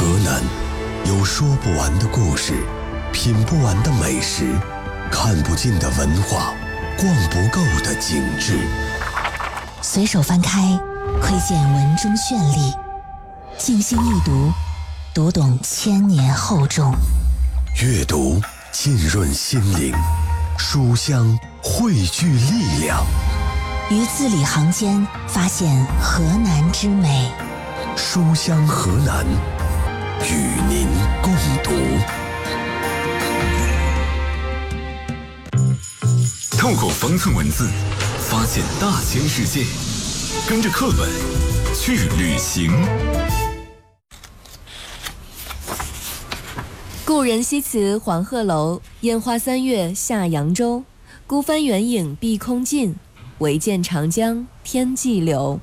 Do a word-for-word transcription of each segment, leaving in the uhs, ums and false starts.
河南有说不完的故事，品不完的美食，看不尽的文化，逛不够的景致。 随手翻开，窥见文中绚丽；静心一读，读懂千年厚重。 阅读浸润心灵，书香汇聚力量。 于字里行间发现河南之美。 书香河南，与您共读。 透过方寸文字，发现大千世界，跟着课本去旅行。 故人西辞黄鹤楼，烟花三月下扬州。孤帆远影碧空尽，唯见长江天际流。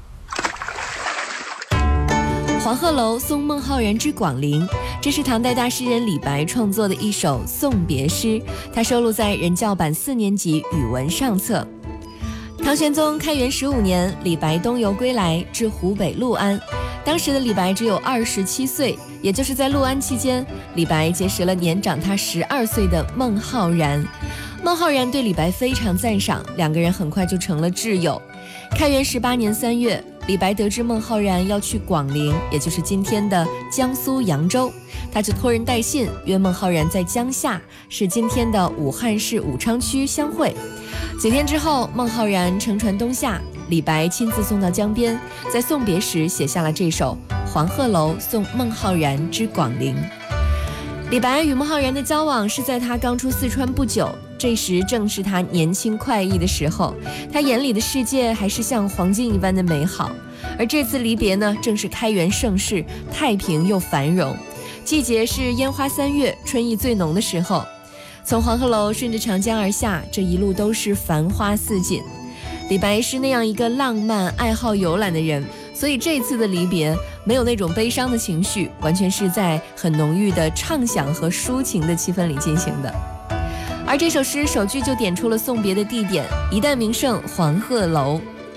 黄鹤楼送孟浩然之广陵，这是唐代大诗人李白创作的一首送别诗，它收录在人教版四年级语文上册。唐玄宗开元十五年，李白东游归来，至湖北六安。当时的李白只有二十七岁，也就是在六安期间，李白结识了年长他十二岁的孟浩然。孟浩然对李白非常赞赏，两个人很快就成了挚友。开元十八年三月，李白得知孟浩然要去广陵，也就是今天的江苏扬州，他就托人带信约孟浩然在江夏，是今天的武汉市武昌区相会。几天之后，孟浩然乘船东下，李白亲自送到江边，在送别时写下了这首《黄鹤楼送孟浩然之广陵》。李白与孟浩然的交往是在他刚出四川不久，这时正是他年轻快意的时候，他眼里的世界还是像黄金一般的美好。而这次离别呢，正是开元盛世，太平又繁荣，季节是烟花三月，春意最浓的时候。从黄鹤楼顺着长江而下，这一路都是繁花似锦。李白是那样一个浪漫爱好游览的人，所以这次的离别没有那种悲伤的情绪，完全是在很浓郁的畅想和抒情的气氛里进行的。而这首诗首句就点出了送别的地点，一代名胜黄鹤楼。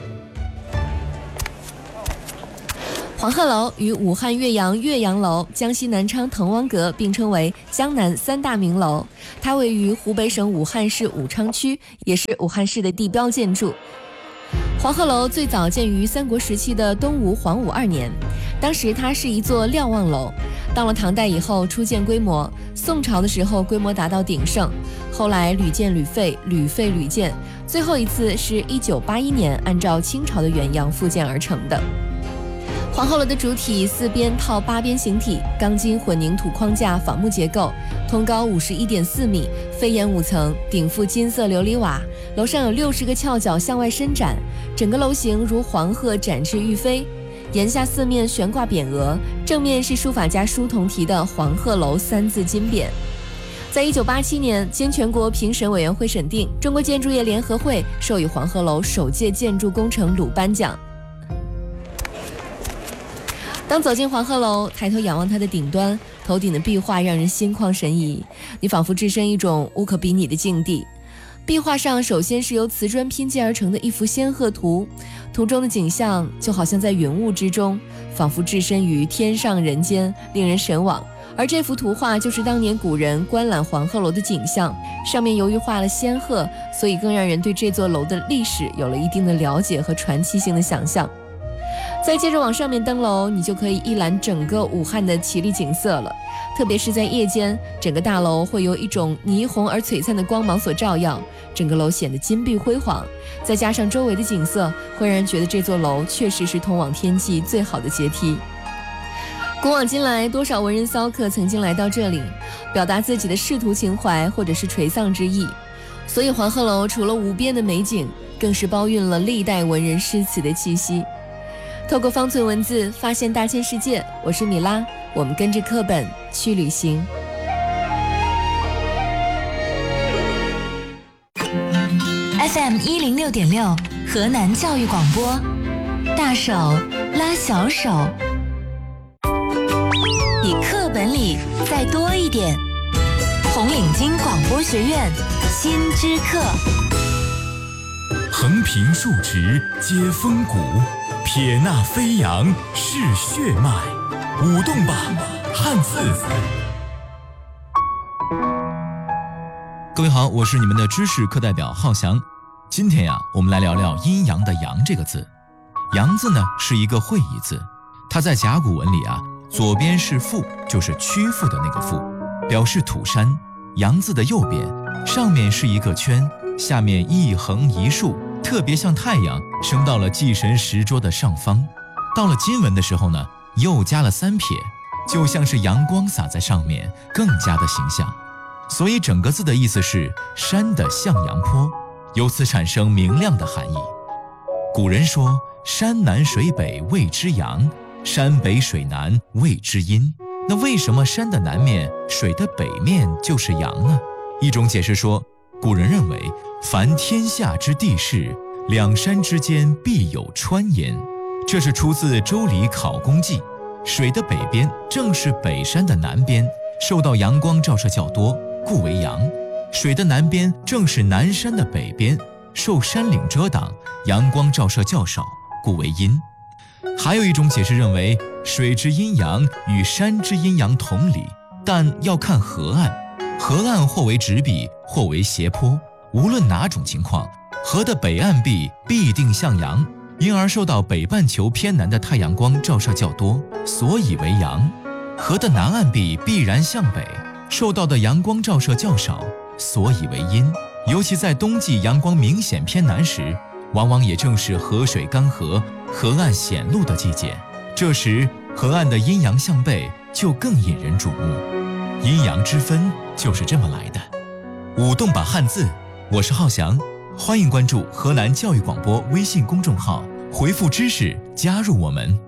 黄鹤楼与武汉岳阳岳阳楼、江西南昌滕王阁并称为江南三大名楼。它位于湖北省武汉市武昌区，也是武汉市的地标建筑。黄鹤楼最早建于三国时期的东吴黄武二年，当时它是一座瞭望楼。到了唐代以后初见规模，宋朝的时候规模达到鼎盛，后来屡建屡废，屡废屡建，最后一次是一九八一年按照清朝的原样复建而成的。黄鹤楼的主体四边套八边形体，钢筋混凝土框架仿木结构，通高五十一点四米，飞檐五层，顶覆金色琉璃瓦，楼上有六十个翘角向外伸展，整个楼形如黄鹤展翅欲飞。檐下四面悬挂匾额，正面是书法家舒同题的黄鹤楼三字金匾。在一九八七年，经全国评审委员会审定，中国建筑业联合会授予黄鹤楼首届建筑工程鲁班奖。当走进黄鹤楼，抬头仰望它的顶端，头顶的壁画让人心旷神怡，你仿佛置身一种无可比拟的境地。壁画上首先是由瓷砖拼接而成的一幅仙鹤图，图中的景象就好像在云雾之中，仿佛置身于天上人间，令人神往。而这幅图画就是当年古人观览黄鹤楼的景象，上面由于画了仙鹤，所以更让人对这座楼的历史有了一定的了解和传奇性的想象。再接着往上面登楼，你就可以一览整个武汉的绮丽景色了。特别是在夜间，整个大楼会由一种霓虹而璀璨的光芒所照耀，整个楼显得金碧辉煌。再加上周围的景色，会让人觉得这座楼确实是通往天际最好的阶梯。古往今来，多少文人骚客曾经来到这里，表达自己的仕途情怀或者是垂丧之意。所以黄鹤楼除了无边的美景，更是包蕴了历代文人诗词的气息。透过方寸文字发现大千世界，我是米拉，我们跟着课本去旅行。 F M 一零六点六，河南教育广播，大手拉小手，比课本里再多一点。红领巾广播学院新知课， 横平竖直接风骨，撇捺飞扬是血脉，舞动吧汉字。 各位好，我是你们的知识课代表浩翔。今天呀，我们来聊聊阴阳的阳这个字。阳字呢是一个会意字，它在甲骨文里啊，左边是父，就是屈服的那个父，表示土山。阳字的右边，上面是一个圈，下面一横一竖，特别像太阳升到了祭神石桌的上方。到了金文的时候呢，又加了三撇，就像是阳光洒在上面，更加的形象。所以整个字的意思是山的向阳坡，由此产生明亮的含义。古人说，山南水北谓之阳，山北水南谓之阴。那为什么山的南面，水的北面就是阳呢？一种解释说，古人认为凡天下之地势，两山之间必有川焉，这是出自《周礼考工记》。水的北边正是北山的南边，受到阳光照射较多，故为阳；水的南边正是南山的北边，受山岭遮挡，阳光照射较少，故为阴。还有一种解释认为，水之阴阳与山之阴阳同理，但要看河岸，河岸或为直壁，或为斜坡，无论哪种情况，河的北岸壁必定向阳，因而受到北半球偏南的太阳光照射较多，所以为阳；河的南岸壁必然向北，受到的阳光照射较少，所以为阴。尤其在冬季阳光明显偏南时，往往也正是河水干涸、河岸显露的季节，这时河岸的阴阳向背就更引人瞩目。阴阳之分就是这么来的。舞动吧汉字，我是浩翔，欢迎关注河南教育广播微信公众号，回复知识加入我们。